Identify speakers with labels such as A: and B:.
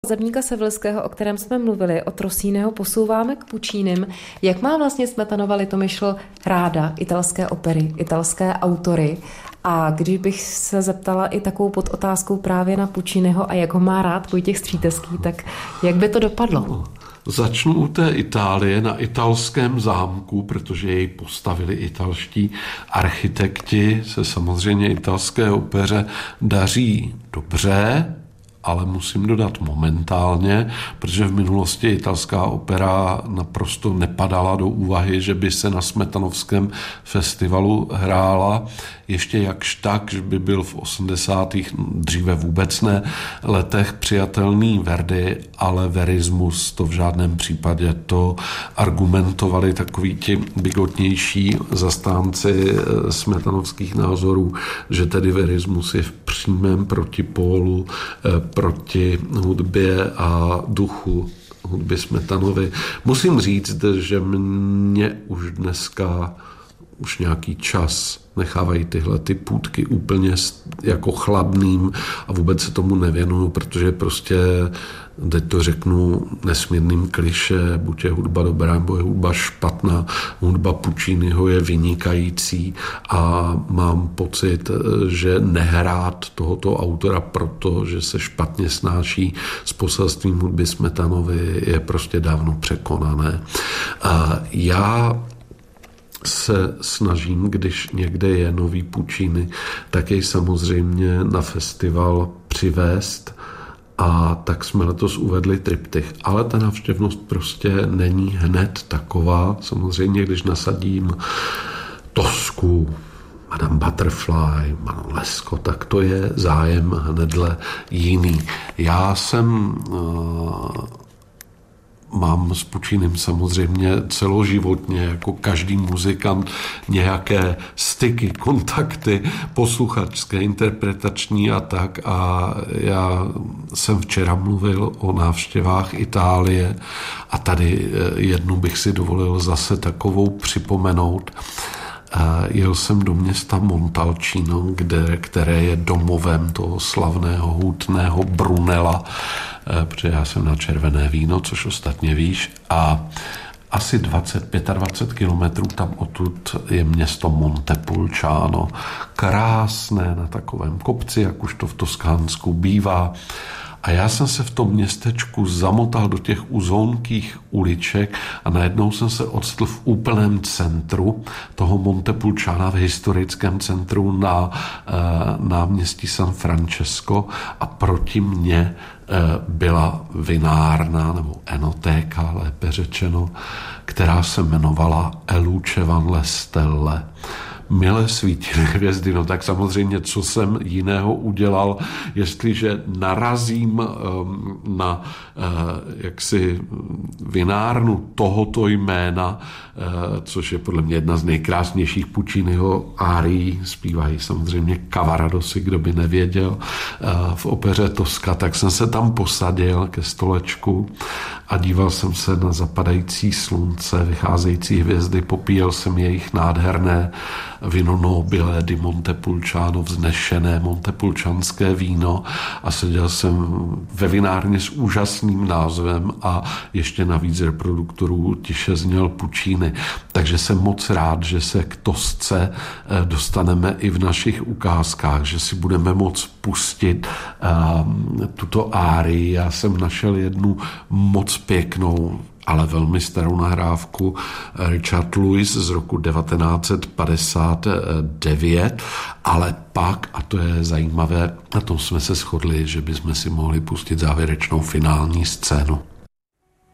A: Zabníka Sevelského, o kterém jsme mluvili, od Rossiniho posouváme k Puccinim. Jak má vlastně Smetanova Litomyšl ráda italské opery, italské autory? A když bych se zeptala i takovou podotázkou právě na Pucciniho a jak ho má rád Vojtěch Stříteský, tak jak by to dopadlo?
B: Začnu u té Itálie na italském zámku, protože jej postavili italští architekti, se samozřejmě italské opeře daří dobře, ale musím dodat momentálně, protože v minulosti italská opera naprosto nepadala do úvahy, že by se na Smetanovském festivalu hrála. Ještě jakž tak, že by byl v 80. dříve vůbec ne letech přijatelný Verdi, ale verismus to v žádném případě. To argumentovali takoví ti bigotnější zastánci smetanovských názorů, že tedy verismus je v přímém protipólu proti hudbě a duchu hudby Smetanovy. Musím říct, že mě už dneska nějaký čas nechávají tyhle ty půtky úplně jako chladným a vůbec se tomu nevěnuju, protože prostě, teď to řeknu nesmírným klišé, buď je hudba dobrá, nebo je hudba špatná. Hudba Pucciniho je vynikající a mám pocit, že nehrát tohoto autora proto, že se špatně snáší s poselstvím hudby Smetanovy, je prostě dávno překonané. A já se snažím, když někde je nový Puccini, tak jej samozřejmě na festival přivést, a tak jsme letos uvedli triptych. Ale ta návštěvnost prostě není hned taková. Samozřejmě, když nasadím Tosku, Madame Butterfly, Manon Lescaut, tak to je zájem hnedle jiný. Já mám s Puccinem samozřejmě celoživotně, jako každý muzikant, nějaké styky, kontakty, posluchačské, interpretační a tak. A já jsem včera mluvil o návštěvách Itálie a tady jednu bych si dovolil zase takovou připomenout. Jel jsem do města Montalcino, které je domovem toho slavného hutného Brunella, protože já jsem na červené víno, což ostatně víš, a asi 25 kilometrů tam odtud je město Montepulciano. Krásné na takovém kopci, jak už to v Toskánsku bývá. A já jsem se v tom městečku zamotal do těch uzónkých uliček a najednou jsem se odstl v úplném centru toho Montepulciana, v historickém centru na náměstí San Francesco, a proti mně byla vinárna, nebo enotéka, lépe řečeno, která se jmenovala Eluce van le Stelle. Mile svítily hvězdy, no tak samozřejmě, co jsem jiného udělal, jestliže narazím na jaksi vinárnu tohoto jména, což je podle mě jedna z nejkrásnějších Pucciniho árií, zpívají samozřejmě Cavaradosy, kdo by nevěděl, v opeře Toska, tak jsem se tam posadil ke stolečku a díval jsem se na zapadající slunce, vycházející hvězdy, popíjel jsem jejich nádherné Vino Nobile di Montepulciano, vznešené montepulčanské víno, a seděl jsem ve vinárně s úžasným názvem a ještě navíc reproduktorů tiše zněl Puccini. Takže jsem moc rád, že se k Tosce dostaneme i v našich ukázkách, že si budeme moc pustit tuto árii. Já jsem našel jednu moc pěknou, ale velmi starou nahrávku Richard Lewis z roku 1959, ale pak, a to je zajímavé, na tom jsme se shodli, že bychom si mohli pustit závěrečnou finální scénu.